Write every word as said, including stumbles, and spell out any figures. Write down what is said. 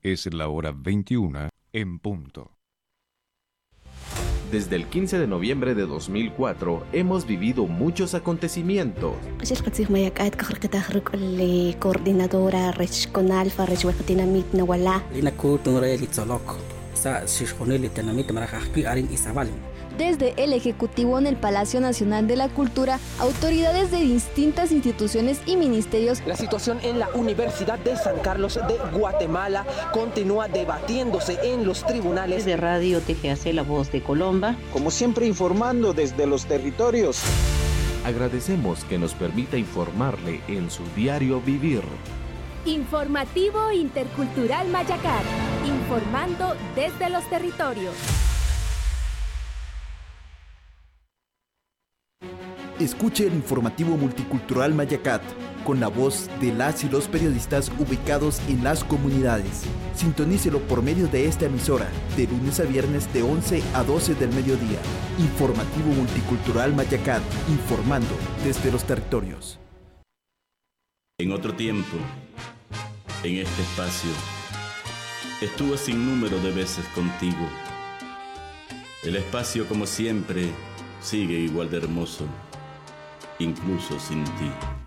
Es la hora veintiuna en punto. Desde el quince de noviembre de dos mil cuatro hemos vivido muchos acontecimientos. Coordinadora Conalfa Desde el Ejecutivo en el Palacio Nacional de la Cultura, autoridades de distintas instituciones y ministerios. La situación en la Universidad de San Carlos de Guatemala continúa debatiéndose en los tribunales. De Radio T G A C, La Voz de Colomba. Como siempre, informando desde los territorios. Agradecemos que nos permita informarle en su diario vivir. Informativo Intercultural Mayacat, informando desde los territorios. Escuche el informativo multicultural Mayacat, con la voz de las y los periodistas ubicados en las comunidades. Sintonícelo por medio de esta emisora, de lunes a viernes de once a doce del mediodía. Informativo multicultural Mayacat, informando desde los territorios. En otro tiempo, en este espacio, estuve sin número de veces contigo. El espacio, como siempre, sigue igual de hermoso, incluso sin ti.